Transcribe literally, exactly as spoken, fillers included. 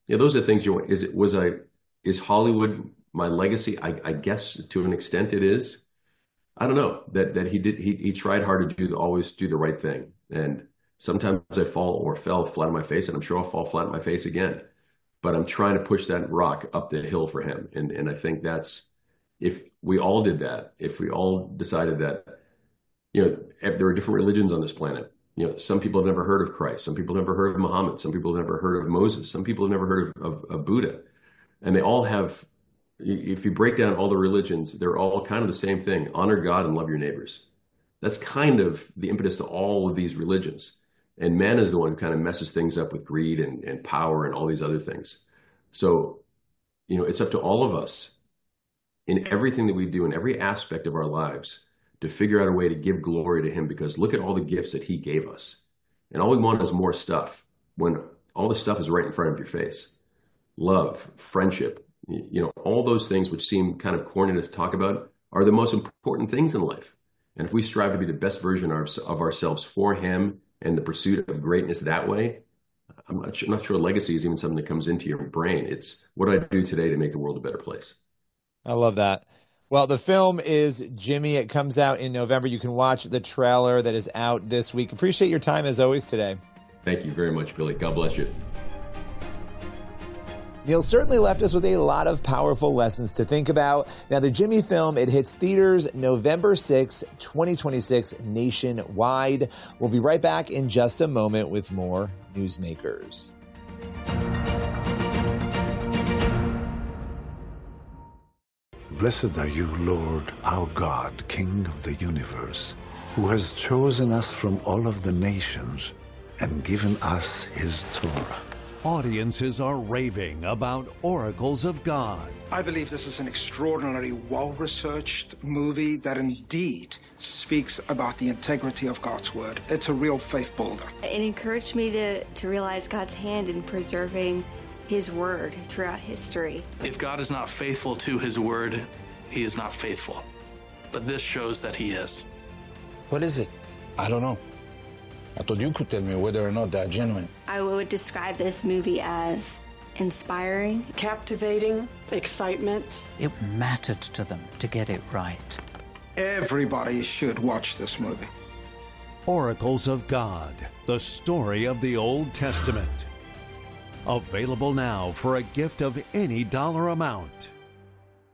Yeah, those are the things you want. Is it was I is Hollywood my legacy? I, I guess to an extent it is. I don't know that that he did he he tried hard to do always do the right thing. And sometimes I fall or fell flat on my face, and I'm sure I'll fall flat on my face again. But I'm trying to push that rock up the hill for him. And and I think that's if we all did that, if we all decided that, you know, if there are different religions on this planet. You know, some people have never heard of Christ. Some people have never heard of Muhammad. Some people have never heard of Moses. Some people have never heard of, of, of Buddha. And they all have, if you break down all the religions, they're all kind of the same thing. Honor God and love your neighbors. That's kind of the impetus to all of these religions. And man is the one who kind of messes things up with greed and, and power and all these other things. So, you know, it's up to all of us in everything that we do, in every aspect of our lives, to figure out a way to give glory to him, because look at all the gifts that he gave us. And all we want is more stuff when all the stuff is right in front of your face. Love, friendship, you know, all those things which seem kind of corny to talk about are the most important things in life. And if we strive to be the best version of, of ourselves for him and the pursuit of greatness that way, I'm not, I'm not sure legacy is even something that comes into your brain. It's what do I do today to make the world a better place? I love that. Well, the film is Jimmy. It comes out in November. You can watch the trailer that is out this week. Appreciate your time as always today. Thank you very much, Billy. God bless you. Neil certainly left us with a lot of powerful lessons to think about. Now, the Jimmy film, it hits theaters November sixth, twenty twenty-six nationwide. We'll be right back in just a moment with more Newsmakers. Blessed are you, Lord, our God, King of the universe, who has chosen us from all of the nations and given us his Torah. Audiences are raving about Oracles of God. I believe this is an extraordinarily well-researched movie that indeed speaks about the integrity of God's word. It's a real faith builder. It encouraged me to, to realize God's hand in preserving his word throughout history. If God is not faithful to his word, he is not faithful. But this shows that he is. What is it? I don't know. I thought you could tell me whether or not they're genuine. I would describe this movie as inspiring, captivating, excitement. It mattered to them to get it right. Everybody should watch this movie. Oracles of God, the story of the Old Testament. Available now for a gift of any dollar amount.